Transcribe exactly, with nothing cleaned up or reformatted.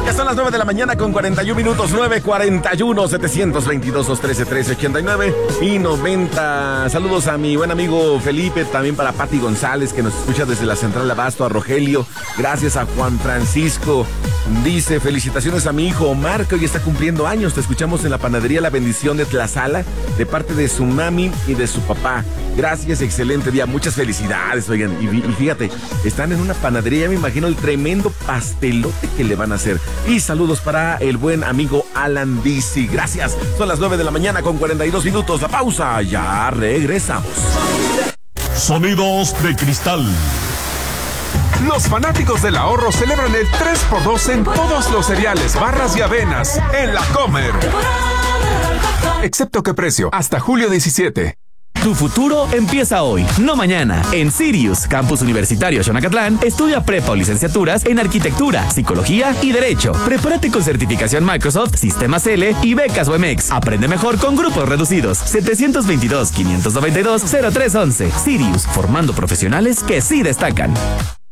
Ya son las nueve de la mañana con cuarenta y un minutos, nueve cuarenta y uno, setecientos veintidós, doscientos trece, trece ochenta y nueve y noventa. Saludos a mi buen amigo Felipe, también para Pati González, que nos escucha desde la Central Abasto, a Rogelio. Gracias a Juan Francisco. Dice, felicitaciones a mi hijo Omar, que hoy está cumpliendo años. Te escuchamos en la panadería La Bendición de Tlazala, de parte de su mami y de su papá. Gracias, excelente día, muchas felicidades, oigan. Y, y fíjate, están en una panadería, ya me imagino el tremendo pastelote que le van a hacer. Y saludos para el buen amigo Alan Dizzy. Gracias, son las nueve de la mañana con cuarenta y dos minutos. La pausa, ya regresamos. Sonidos de cristal. Los fanáticos del ahorro celebran el tres por dos en todos los cereales, barras y avenas en La Comer. Excepto qué precio, hasta julio diecisiete. Tu futuro empieza hoy, no mañana. En Sirius, Campus Universitario Xonacatlán, estudia prepa o licenciaturas en Arquitectura, Psicología y Derecho. Prepárate con certificación Microsoft, Sistemas L y becas U M X. Aprende mejor con grupos reducidos. setecientos veintidós, quinientos noventa y dos, cero tres once. Sirius, formando profesionales que sí destacan.